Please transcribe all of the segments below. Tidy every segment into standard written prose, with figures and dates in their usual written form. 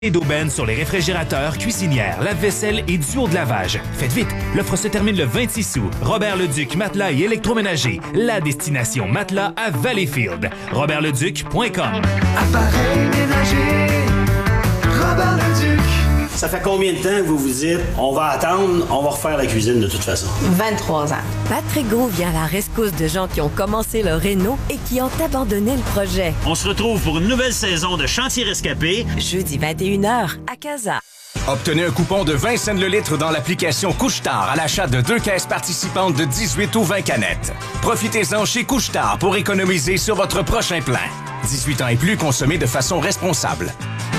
Et d'aubaine sur les réfrigérateurs, cuisinières, lave-vaisselle et duo de lavage. Faites vite, l'offre se termine le 26 août. Robert Leduc Matelas et électroménager, la destination matelas à Valleyfield. RobertLeduc.com. Appareil ménager, Robert Leduc. Ça fait combien de temps que vous vous dites on va attendre, on va refaire la cuisine de toute façon? 23 ans. Patrick Gros vient à la rescousse de gens qui ont commencé leur réno et qui ont abandonné le projet. On se retrouve pour une nouvelle saison de Chantier Rescapé. Jeudi 21h à Casa. Obtenez un coupon de 20 cents le litre dans l'application Couche-Tard à l'achat de 2 caisses participantes de 18 ou 20 canettes. Profitez-en chez Couche-Tard pour économiser sur votre prochain plein. 18 ans et plus, consommez de façon responsable.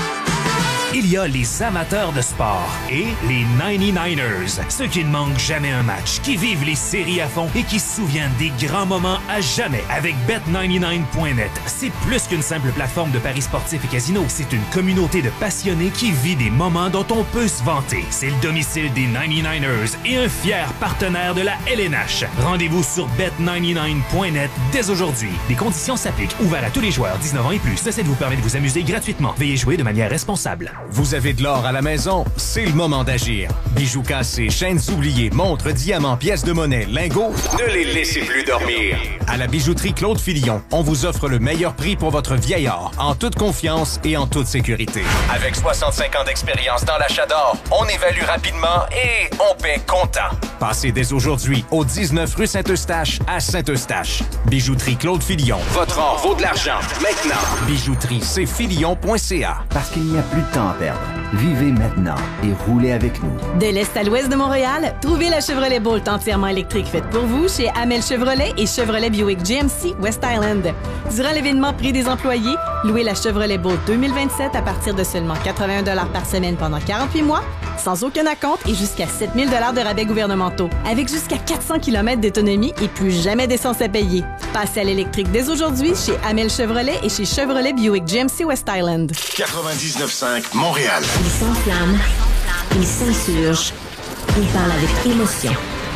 Il y a les amateurs de sport et les 99ers, ceux qui ne manquent jamais un match, qui vivent les séries à fond et qui se souviennent des grands moments à jamais avec Bet99.net. C'est plus qu'une simple plateforme de paris sportifs et casinos, c'est une communauté de passionnés qui vit des moments dont on peut se vanter. C'est le domicile des 99ers et un fier partenaire de la LNH. Rendez-vous sur Bet99.net dès aujourd'hui. Les conditions s'appliquent. Ouvert à tous les joueurs 19 ans et plus. Ceci vous permet de vous amuser gratuitement. Veuillez jouer de manière responsable. Vous avez de l'or à la maison? C'est le moment d'agir. Bijoux cassés, chaînes oubliées, montres, diamants, pièces de monnaie, lingots, ne les laissez plus dormir. À la bijouterie Claude Fillon, on vous offre le meilleur prix pour votre vieil or, en toute confiance et en toute sécurité. Avec 65 ans d'expérience dans l'achat d'or, on évalue rapidement et on paie comptant. Passez dès aujourd'hui au 19 rue Saint-Eustache à Saint-Eustache. Bijouterie Claude Fillon. Votre or vaut de l'argent. Maintenant. Bijouterie-cfillon.ca. Parce qu'il n'y a plus de temps à perdre. Vivez maintenant et roulez avec nous. De l'Est à l'Ouest de Montréal, trouvez la Chevrolet Bolt entièrement électrique faite pour vous chez Amel Chevrolet et Chevrolet Buick GMC West Island. Durant l'événement Prix des employés, louez la Chevrolet Bolt 2027 à partir de seulement 81 $ par semaine pendant 48 mois, sans aucun acompte et jusqu'à 7 000 $ de rabais gouvernementaux, avec jusqu'à 400 km d'autonomie et plus jamais d'essence à payer. Passez à l'électrique dès aujourd'hui chez Amel Chevrolet et chez Chevrolet Buick GMC West Island. 99.5 Montréal. Il s'enflamme, il s'insurge, il parle avec émotion.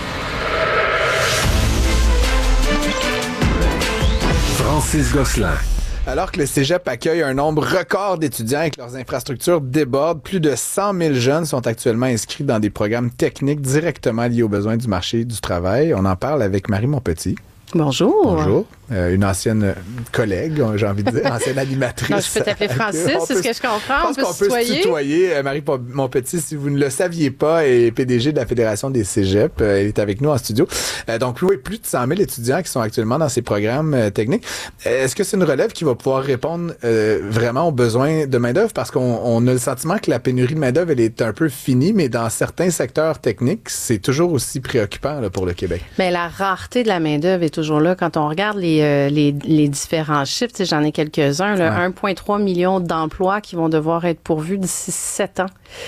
Francis Gosselin. Alors que le cégep accueille un nombre record d'étudiants et que leurs infrastructures débordent, plus de 100 000 jeunes sont actuellement inscrits dans des programmes techniques directement liés aux besoins du marché du travail. On en parle avec Marie Monpetit. Bonjour. Bonjour. Une ancienne collègue, j'ai envie de dire, ancienne animatrice. Non, je peux t'appeler Francis, c'est ce que je comprends. Je pense qu'on peut se tutoyer. Marie Monpetit, si vous ne le saviez pas, est PDG de la Fédération des cégeps. Elle est avec nous en studio. Donc, oui, plus de 100 000 étudiants qui sont actuellement dans ces programmes techniques. Est-ce que c'est une relève qui va pouvoir répondre vraiment aux besoins de main-d'œuvre? Parce qu'on a le sentiment que la pénurie de main-d'œuvre, elle est un peu finie, mais dans certains secteurs techniques, c'est toujours aussi préoccupant là, pour le Québec. Mais la rareté de la main-d'œuvre est toujours là. Quand on regarde les différents chiffres, j'en ai quelques-uns, là, 1,3 million d'emplois qui vont devoir être pourvus d'ici 7 ans.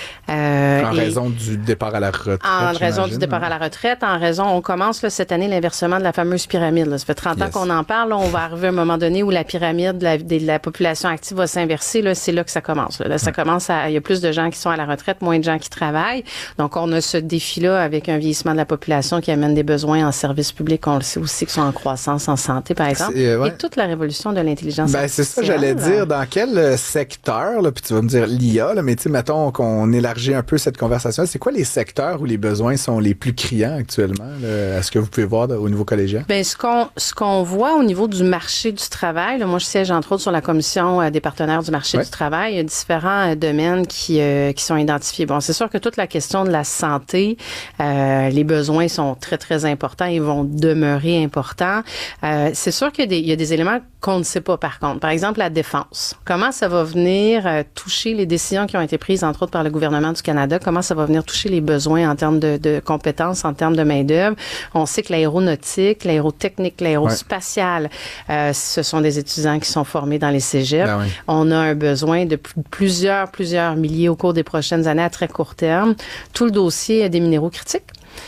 En raison du départ à la retraite. En raison du départ à la retraite, on commence là, cette année l'inversement de la fameuse pyramide. Là. Ça fait 30 ans qu'on en parle. Là, on va arriver à un moment donné où la pyramide de la population active va s'inverser. Là, c'est là que ça commence. Là, ça commence il y a plus de gens qui sont à la retraite, moins de gens qui travaillent. Donc, on a ce défi-là avec un vieillissement de la population qui amène des besoins en services publics. On le sait aussi qui sont en croissance, en santé, par exemple. Et toute la révolution de l'intelligence artificielle. C'est ça, j'allais dire. Dans quel secteur, là, puis tu vas me dire l'IA, là, mais tu sais, mettons qu'on élargit un peu cette conversation. C'est quoi les secteurs où les besoins sont les plus criants actuellement? Là? Est-ce que vous pouvez voir au niveau collégien? Bien, ce qu'on voit au niveau du marché du travail, là, moi, je siège entre autres sur la commission des partenaires du marché du travail. Il y a différents domaines qui sont identifiés. Bon, c'est sûr que toute la question de la santé, les besoins sont très, très importants. Ils vont demeurer importants. C'est sûr qu'il y a des éléments qu'on ne sait pas, par contre. Par exemple, la défense. Comment ça va venir toucher les décisions qui ont été prises, entre autres, par le gouvernement du Canada? Comment ça va venir toucher les besoins en termes de compétences, en termes de main-d'œuvre? On sait que l'aéronautique, l'aérotechnique, l'aérospatiale, ce sont des étudiants qui sont formés dans les cégeps. Ben oui. On a un besoin de plusieurs milliers au cours des prochaines années à très court terme. Tout le dossier des minéraux critiques.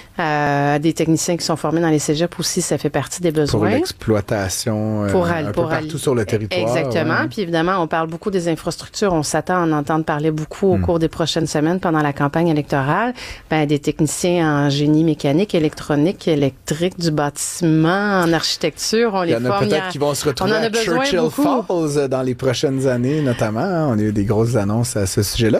Des techniciens qui sont formés dans les cégeps aussi, ça fait partie des besoins. Pour l'exploitation un peu partout sur le territoire. Exactement. Ouais. Puis évidemment, on parle beaucoup des infrastructures. On s'attend à en entendre parler beaucoup au cours des prochaines semaines pendant la campagne électorale. Des techniciens en génie mécanique, électronique, électrique, du bâtiment, en architecture. On les forme. Il y en a peut-être qui vont se retrouver à Churchill Falls dans les prochaines années, notamment. On a eu des grosses annonces à ce sujet-là.